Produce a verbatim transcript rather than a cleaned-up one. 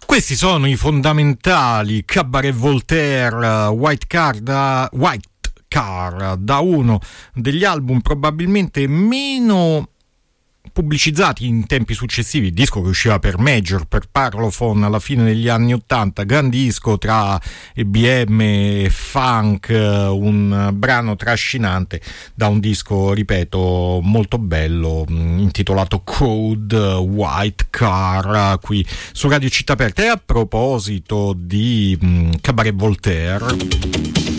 Questi sono i fondamentali Cabaret Voltaire, White Car, da, White Car, da uno degli album probabilmente meno pubblicizzati in tempi successivi, disco che usciva per Major, per Parlophone alla fine degli anni ottanta, gran disco tra E B M e funk, un brano trascinante da un disco, ripeto, molto bello, intitolato Code White Car, qui su Radio Città Aperta. E a proposito di Cabaret Voltaire,